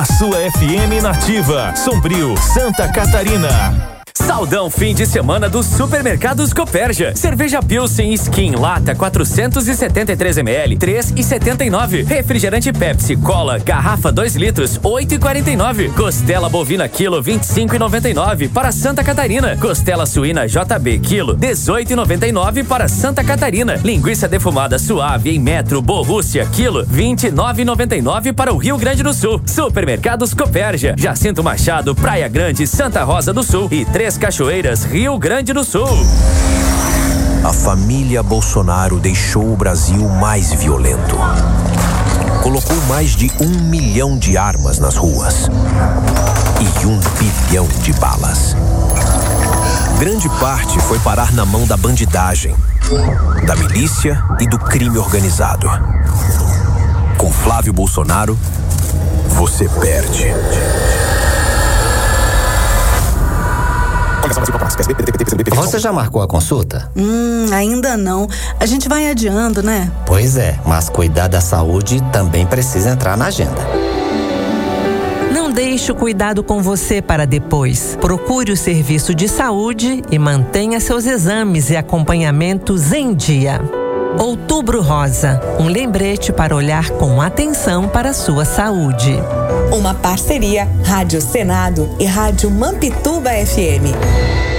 A sua FM nativa, Sombrio, Santa Catarina. Saldão fim de semana dos Supermercados Copérgia. Cerveja Pilsen Skin Lata 473 ml, 3,79. Refrigerante Pepsi Cola garrafa 2 litros, 8,49. Costela bovina quilo 25,99 para Santa Catarina. Costela suína JB quilo 18,99 para Santa Catarina. Linguiça defumada suave em metro Borrússia quilo 29,99 para o Rio Grande do Sul. Supermercados Copérgia, Jacinto Machado, Praia Grande, Santa Rosa do Sul e Três Cachoeiras, Rio Grande do Sul. A família Bolsonaro deixou o Brasil mais violento. Colocou mais de 1 milhão de armas nas ruas e 1 bilhão de balas. Grande parte foi parar na mão da bandidagem, da milícia e do crime organizado. Com Flávio Bolsonaro, você perde. Você já marcou a consulta? Ainda não. A gente vai adiando, né? Pois é, mas cuidar da saúde também precisa entrar na agenda. Não deixe o cuidado com você para depois. Procure o serviço de saúde e mantenha seus exames e acompanhamentos em dia. Outubro Rosa, um lembrete para olhar com atenção para a sua saúde. Uma parceria Rádio Senado e Rádio Mampituba FM.